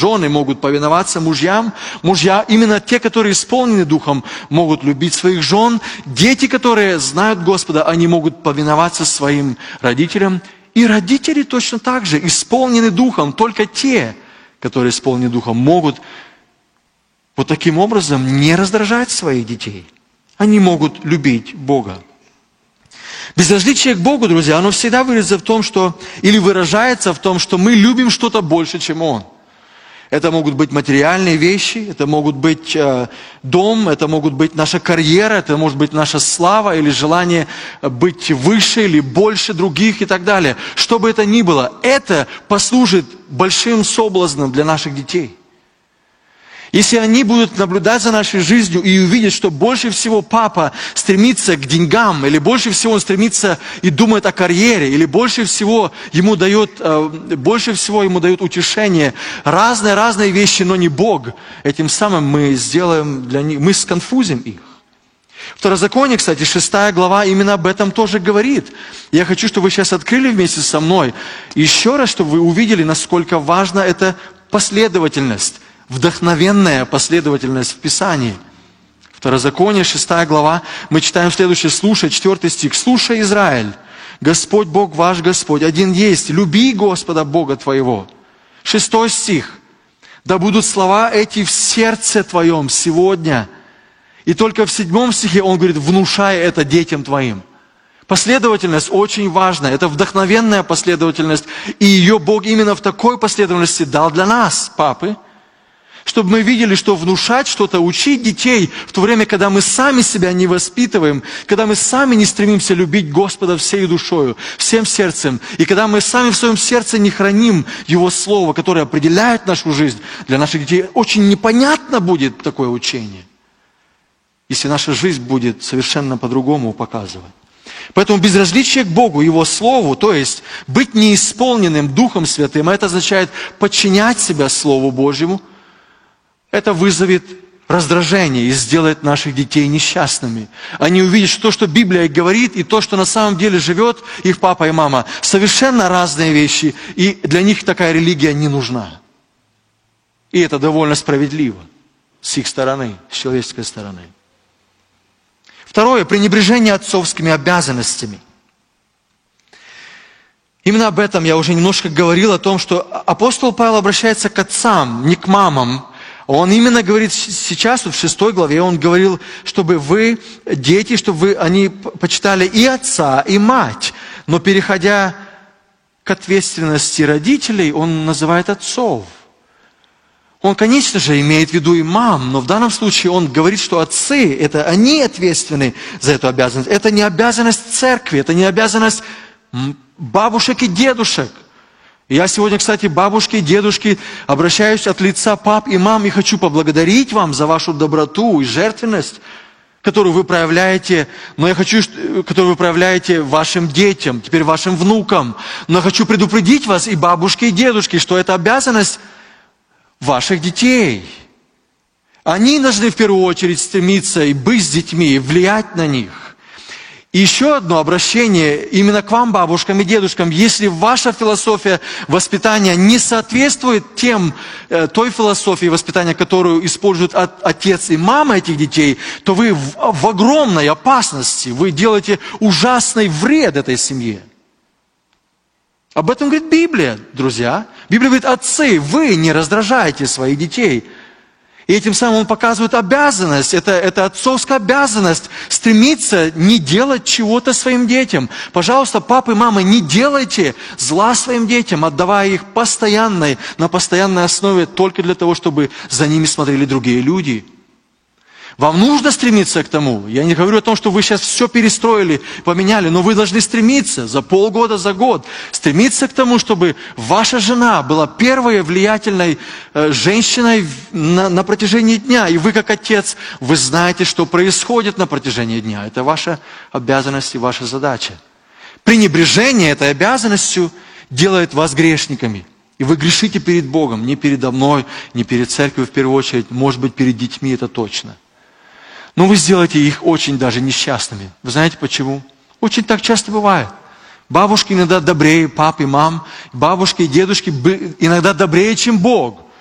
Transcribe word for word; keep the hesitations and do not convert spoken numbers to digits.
жены могут повиноваться мужьям, мужья, именно те, которые исполнены Духом, могут любить своих жен, дети, которые знают Господа, они могут повиноваться своим родителям, и родители точно так же исполнены Духом, только те, которые исполнены Духом, могут вот таким образом не раздражать своих детей. Они могут любить Бога. Безразличие к Богу, друзья, оно всегда выразится в том, что, или выражается в том, что мы любим что-то больше, чем Он. Это могут быть материальные вещи, это могут быть э, дом, это могут быть наша карьера, это может быть наша слава или желание быть выше или больше других и так далее. Что бы это ни было, это послужит большим соблазном для наших детей. Если они будут наблюдать за нашей жизнью и увидят, что больше всего папа стремится к деньгам, или больше всего он стремится и думает о карьере, или больше всего ему дает, больше всего ему дают утешение, разные-разные вещи, но не Бог, этим самым мы сделаем для них, мы сконфузим их. Второзаконие, кстати, шестая глава именно об этом тоже говорит. Я хочу, чтобы вы сейчас открыли вместе со мной, еще раз, чтобы вы увидели, насколько важна эта последовательность. Вдохновенная последовательность в Писании. Второзаконие, шестая глава, мы читаем следующее, слушай, четвертый стих. «Слушай, Израиль, Господь Бог ваш Господь, один есть, люби Господа Бога твоего». Шестой стих. «Да будут слова эти в сердце твоем сегодня». И только в седьмом стихе он говорит, внушай это детям твоим. Последовательность очень важна, это вдохновенная последовательность, и ее Бог именно в такой последовательности дал для нас, папы, чтобы мы видели, что внушать что-то, учить детей в то время, когда мы сами себя не воспитываем, когда мы сами не стремимся любить Господа всей душою, всем сердцем, и когда мы сами в своем сердце не храним Его Слово, которое определяет нашу жизнь, для наших детей очень непонятно будет такое учение, если наша жизнь будет совершенно по-другому показывать. Поэтому безразличие к Богу, Его Слову, то есть быть неисполненным Духом Святым, это означает подчинять себя Слову Божьему, это вызовет раздражение и сделает наших детей несчастными. Они увидят, что то, что Библия говорит, и то, что на самом деле живет их папа и мама, совершенно разные вещи, и для них такая религия не нужна. И это довольно справедливо с их стороны, с человеческой стороны. Второе, пренебрежение отцовскими обязанностями. Именно об этом я уже немножко говорил, о том, что апостол Павел обращается к отцам, не к мамам. Он именно говорит сейчас, вот в шестой главе, он говорил, чтобы вы, дети, чтобы вы, они почитали и отца, и мать. Но переходя к ответственности родителей, он называет отцов. Он, конечно же, имеет в виду и мам, но в данном случае он говорит, что отцы, это они ответственны за эту обязанность. Это не обязанность церкви, это не обязанность бабушек и дедушек. Я сегодня, кстати, бабушки и дедушки, обращаюсь от лица пап и мам и хочу поблагодарить вам за вашу доброту и жертвенность, которую вы проявляете, но я хочу, которую вы проявляете вашим детям, теперь вашим внукам. Но я хочу предупредить вас, и бабушки, и дедушки, что это обязанность ваших детей. Они должны в первую очередь стремиться и быть с детьми, и влиять на них. И еще одно обращение именно к вам, бабушкам и дедушкам. Если ваша философия воспитания не соответствует тем, той философии воспитания, которую используют отец и мама этих детей, то вы в, в огромной опасности, вы делаете ужасный вред этой семье. Об этом говорит Библия, друзья. Библия говорит, отцы, вы не раздражаете своих детей. И этим самым он показывает обязанность, это, это отцовская обязанность, стремиться не делать чего-то своим детям. Пожалуйста, папы и мамы, не делайте зла своим детям, отдавая их постоянной, на постоянной основе только для того, чтобы за ними смотрели другие люди. Вам нужно стремиться к тому. Я не говорю о том, что вы сейчас все перестроили, поменяли, но вы должны стремиться за полгода, за год, стремиться к тому, чтобы ваша жена была первой влиятельной э, женщиной на, на протяжении дня. И вы, как отец, вы знаете, что происходит на протяжении дня. Это ваша обязанность и ваша задача. Пренебрежение этой обязанностью делает вас грешниками. И вы грешите перед Богом, не передо мной, не перед церковью в первую очередь, может быть, перед детьми, это точно. Но вы сделаете их очень даже несчастными. Вы знаете почему? Очень так часто бывает. Бабушки иногда добрее пап и мам. Бабушки и дедушки иногда добрее, чем Бог.